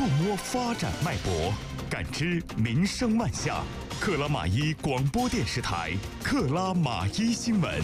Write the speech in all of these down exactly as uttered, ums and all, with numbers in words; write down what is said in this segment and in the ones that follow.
触摸发展脉搏，感知民生万象。克拉玛依广播电视台克拉玛依新闻。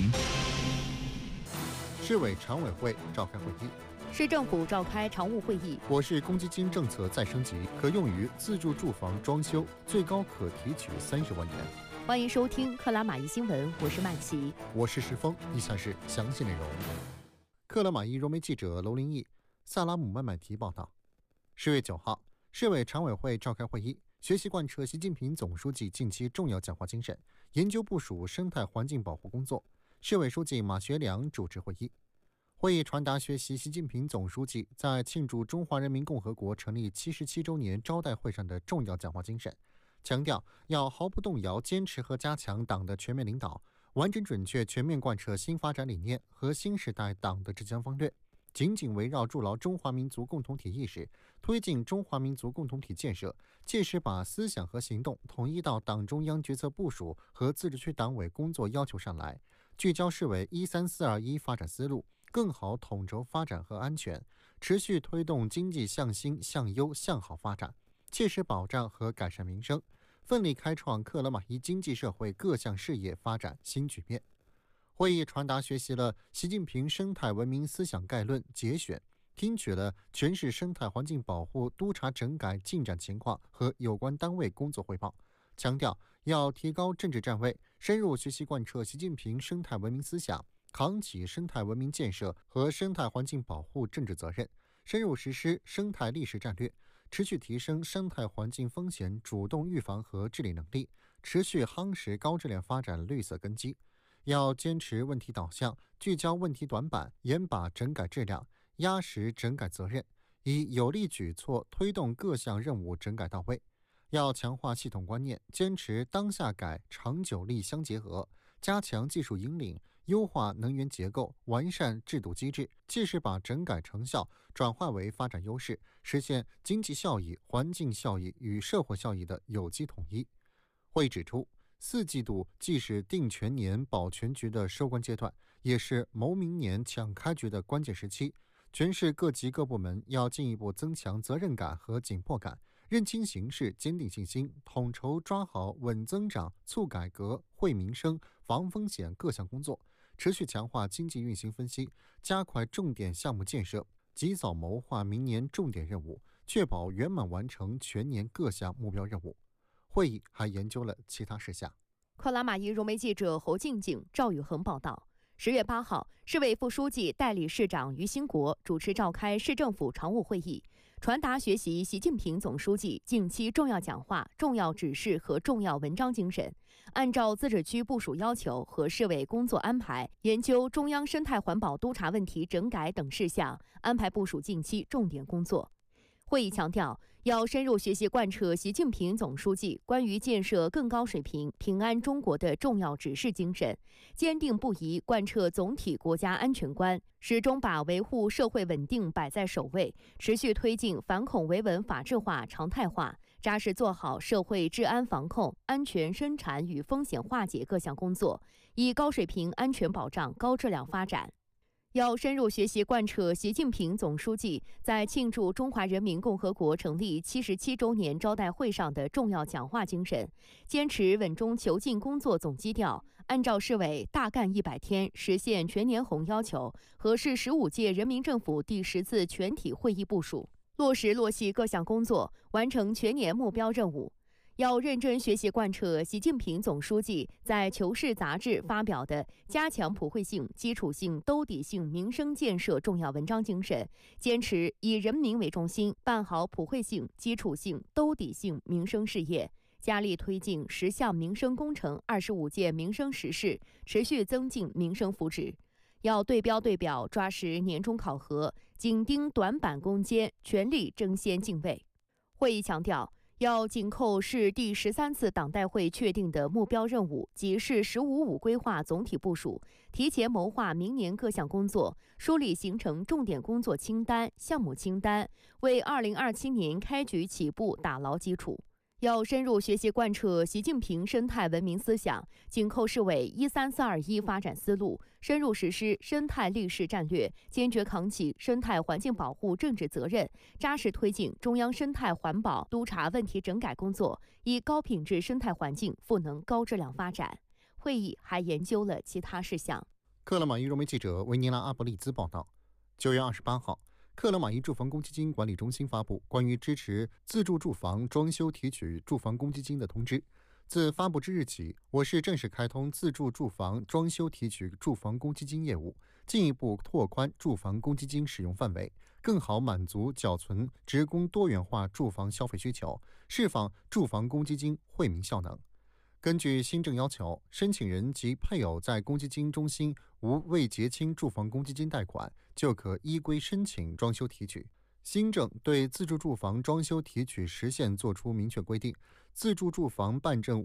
市委常委会召开会议， 市政府召开常务会议。 我市公积金政策再升级，可用于自住住房装修，最高可提取三十万元。 欢迎收听克拉玛依新闻，我是曼琪， 我是石峰。以下是详细内容。克拉玛依融媒记者娄林毅、萨拉姆曼曼提报道。十月九号，市委常委会召开会议，学习贯彻习近平总书记近期重要讲话精神，研究部署生态环境保护工作。市委书记马学良主持会议。会议传达学习习近平总书记在庆祝中华人民共和国成立七十七周年招待会上的重要讲话精神，强调要毫不动摇坚持和加强党的全面领导，完整准确全面贯彻新发展理念和新时代党的治疆方略，紧紧围绕筑牢中华民族共同体意识，推进中华民族共同体建设，切实把思想和行动统一到党中央决策部署和自治区党委工作要求上来，聚焦市委一三四二一发展思路，更好统筹发展和安全，持续推动经济向新、向优、向好发展，切实保障和改善民生，奋力开创克拉玛依经济社会各项事业发展新局面。会议传达学习了习近平生态文明思想概论节选，听取了全市生态环境保护督查整改进展情况和有关单位工作汇报，强调要提高政治站位，深入学习贯彻习近平生态文明思想，扛起生态文明建设和生态环境保护政治责任，深入实施生态历史战略，持续提升生态环境风险主动预防和治理能力，持续夯实高质量发展绿色根基。要坚持问题导向，聚焦问题短板，严把整改质量，压实整改责任，以有力举措推动各项任务整改到位。要强化系统观念，坚持当下改、长久力相结合，加强技术引领，优化能源结构，完善制度机制，切实把整改成效转化为发展优势，实现经济效益、环境效益与社会效益的有机统一。会议指出，四季度既是定全年保全局的收官阶段，也是谋明年抢开局的关键时期。全市各级各部门要进一步增强责任感和紧迫感，认清形势，坚定信心，统筹抓好稳增长、促改革、惠民生、防风险各项工作，持续强化经济运行分析，加快重点项目建设，及早谋划明年重点任务，确保圆满完成全年各项目标任务。会议还研究了其他事项。 克拉玛依融媒记者侯静静、赵宇恒报道。十月八号，市委副书记、代理市长于兴国主持召开市政府常务会议，传达学习习近平总书记近期重要讲话、重要指示和重要文章精神，按照自治区部署要求和市委工作安排，研究中央生态环保督查问题整改等事项，安排部署近期重点工作。会议强调，要深入学习贯彻习近平总书记关于建设更高水平、平安中国的重要指示精神，坚定不移贯彻总体国家安全观，始终把维护社会稳定摆在首位，持续推进反恐维稳法治化、常态化，扎实做好社会治安防控、安全生产与风险化解各项工作，以高水平安全保障高质量发展。要深入学习贯彻习近平总书记在庆祝中华人民共和国成立七十七周年招待会上的重要讲话精神，坚持稳中求进工作总基调，按照市委大干一百天实现全年红要求和市十五届人民政府第十次全体会议部署，落实落细各项工作，完成全年目标任务。要认真学习贯彻习近平总书记在《求是》杂志发表的加强普惠性、基础性、兜底性民生建设重要文章精神，坚持以人民为中心，办好普惠性、基础性、兜底性民生事业，加力推进十项民生工程、二十五件民生实事，持续增进民生福祉。要对标对表，抓实年终考核，紧盯短板攻坚，全力争先进位。会议强调，要紧扣市第十三次党代会确定的目标任务及市“十五五”规划总体部署，提前谋划明年各项工作，梳理形成重点工作清单、项目清单，为二零二七年开局起步打牢基础。 要深入学习贯彻习近平生态文明思想，紧扣市委一三四二一发展思路，深入实施生态立市战略，坚决扛起生态环境保护政治责任，扎实推进中央生态环保督查问题整改工作，以高品质生态环境赋能高质量发展。会议还研究了其他事项。 克勒玛依融媒记者维尼拉阿伯利兹报道，九月二十八号。克勒玛依住房公积金管理中心发布关于支持自住住房装修提取住房公积金的通知。自发布之日起，我市正式开通自住住房装修提取住房公积金业务，进一步拓宽住房公积金使用范围，更好满足缴存职工多元化住房消费需求，释放住房公积金惠民效能。根据新政要求，申请人及配偶在公积金中心无未结清住房公积金贷款，就可依规申请装修提取。新政对自住住房装修提取时限作出明确规定，自住住房办证